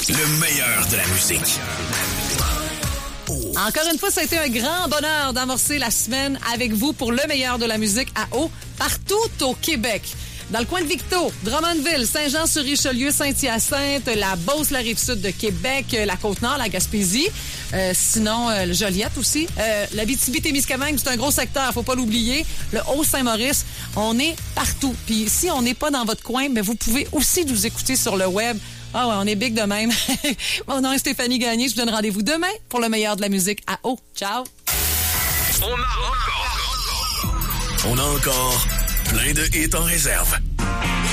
Le meilleur de la musique. Encore une fois, ça a été un grand bonheur d'amorcer la semaine avec vous pour le meilleur de la musique à eau partout au Québec. Dans le coin de Victo, Drummondville, Saint-Jean-sur-Richelieu, Saint-Hyacinthe, la Beauce, la Rive-Sud de Québec, la Côte-Nord, la Gaspésie, sinon le Joliette aussi. L'Abitibi-Témiscamingue, c'est un gros secteur, faut pas l'oublier. Le Haut-Saint-Maurice, on est partout. Puis si on n'est pas dans votre coin, mais vous pouvez aussi nous écouter sur le web. Ah ouais, on est big de même. Mon nom est Stéphanie Gagné. Je vous donne rendez-vous demain pour le meilleur de la musique à eau. Ciao! On a encore plein de hits en réserve.